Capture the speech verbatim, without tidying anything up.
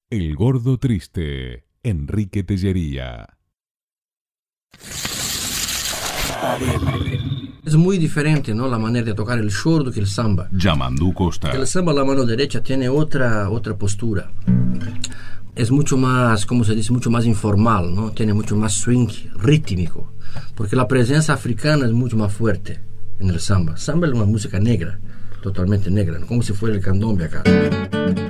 El Gordo Triste, Enrique Tellería. Es muy diferente, ¿no?, la manera de tocar el chordo que el samba. Yamandu Costa. El samba, la mano derecha, tiene otra, otra postura. Es mucho más, como se dice, mucho más informal, ¿no? Tiene mucho más swing rítmico, porque la presencia africana es mucho más fuerte en el samba. Samba es una música negra, totalmente negra, ¿no?, como si fuera el candombe acá.